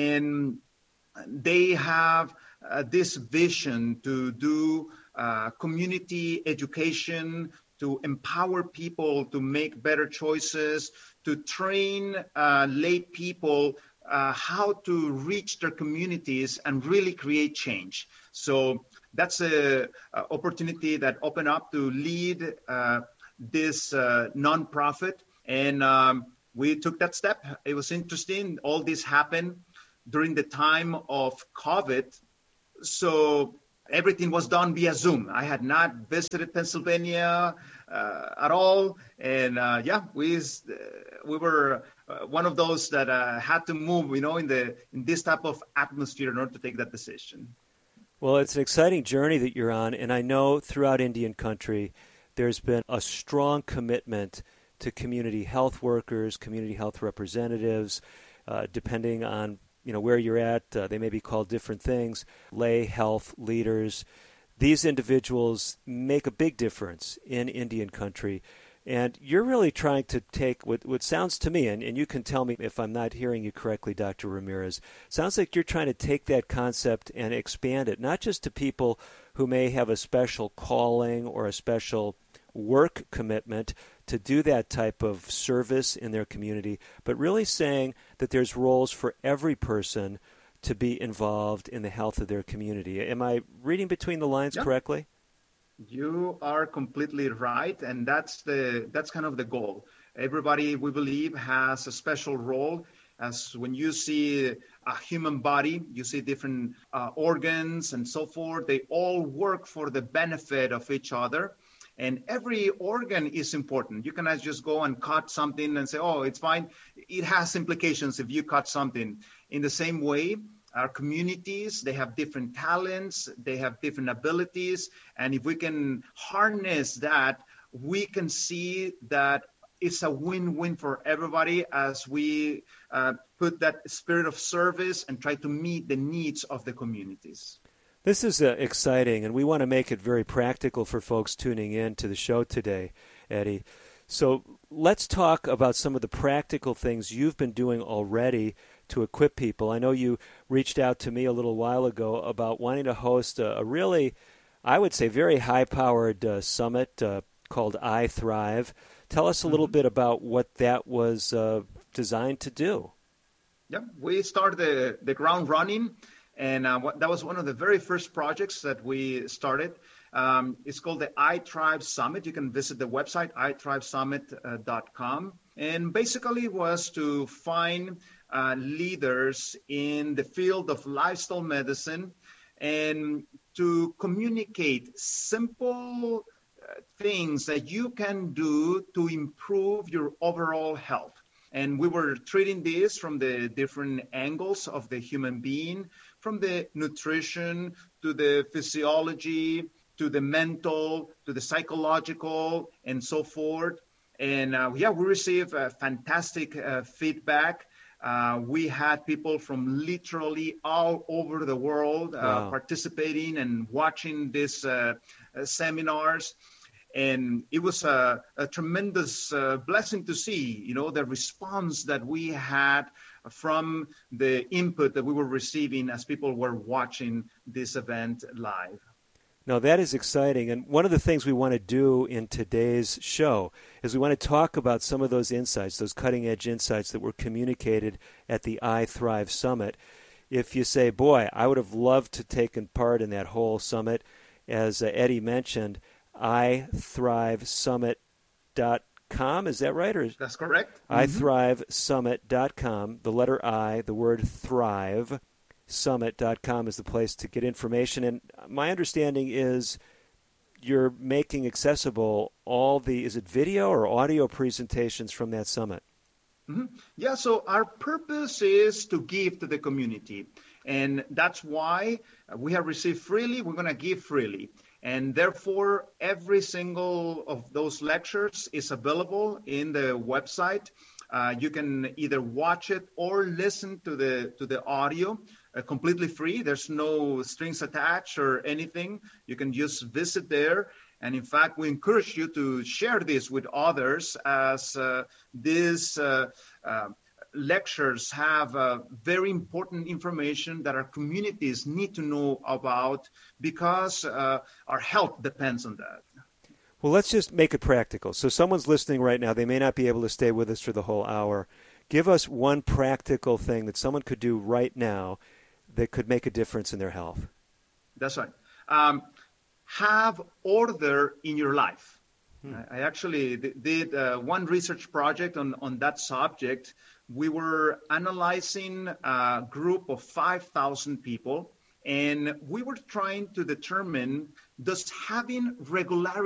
and they have uh, this vision to do uh, community education, to empower people to make better choices, to train uh, lay people uh, how to reach their communities and really create change. So that's a, a opportunity that opened up to lead uh, this uh, nonprofit. And um, we took that step. It was interesting. All this happened during the time of COVID. So everything was done via Zoom. I had not visited Pennsylvania uh, at all. And uh, yeah, we uh, we were uh, one of those that uh, had to move, you know, in the in this type of atmosphere in order to take that decision. Well, it's an exciting journey that you're on. And I know throughout Indian country, there's been a strong commitment to community health workers, community health representatives, uh, depending on you know where you're at. Uh, they may be called different things. Lay health leaders. These individuals make a big difference in Indian country. And you're really trying to take what, what sounds to me, and, and you can tell me if I'm not hearing you correctly, Doctor Ramirez, sounds like you're trying to take that concept and expand it, not just to people who may have a special calling or a special work commitment to do that type of service in their community, but really saying that there's roles for every person to be involved in the health of their community. Am I reading between the lines yeah. correctly? You are completely right, and that's the that's kind of the goal. Everybody, we believe, has a special role. As when you see a human body, you see different uh, organs and so forth. They all work for the benefit of each other. And every organ is important. You cannot just go and cut something and say, oh, it's fine. It has implications if you cut something. In the same way, our communities, they have different talents, they have different abilities. And if we can harness that, we can see that it's a win-win for everybody as we uh, put that spirit of service and try to meet the needs of the communities. This is uh, exciting, and we want to make it very practical for folks tuning in to the show today, Eddie. So let's talk about some of the practical things you've been doing already to equip people. I know you reached out to me a little while ago about wanting to host a, a really, I would say, very high-powered uh, summit uh, called I Thrive. Tell us a mm-hmm. little bit about what that was uh, designed to do. Yeah, we started the, the ground running. And uh, what, that was one of the very first projects that we started. Um, it's called the I Thrive Summit. You can visit the website, i thrive summit dot com. And basically it was to find uh, leaders in the field of lifestyle medicine and to communicate simple uh, things that you can do to improve your overall health. And we were treating this from the different angles of the human being, from the nutrition to the physiology, to the mental, to the psychological, and so forth. And uh, yeah, we received uh, fantastic uh, feedback. Uh, we had people from literally all over the world uh, wow. participating and watching these uh, uh, seminars. And it was a, a tremendous uh, blessing to see, you know, the response that we had from the input that we were receiving as people were watching this event live. Now, that is exciting. And one of the things we want to do in today's show is we want to talk about some of those insights, those cutting-edge insights that were communicated at the I Thrive Summit. If you say, boy, I would have loved to taken part in that whole summit, as uh, Eddie mentioned, i thrive summit dot com, is that right? Or that's correct. i thrive summit dot com, the letter I, the word thrive, summit dot com is the place to get information. And my understanding is you're making accessible all the, is it video or audio presentations from that summit? Mm-hmm. Yeah, so our purpose is to give to the community. And that's why we have received freely, we're going to give freely. And therefore, every single of those lectures is available in the website. Uh, you can either watch it or listen to the to the audio uh, completely free. There's no strings attached or anything. You can just visit there. And in fact, we encourage you to share this with others as uh, these uh, uh, lectures have uh, very important information that our communities need to know about because uh, our health depends on that. Well, let's just make it practical. So someone's listening right now. They may not be able to stay with us for the whole hour. Give us one practical thing that someone could do right now that could make a difference in their health. That's right. Um, have order in your life. Hmm. I actually did uh, one research project on, on that subject. We were analyzing a group of five thousand people, and we were trying to determine, does having regularity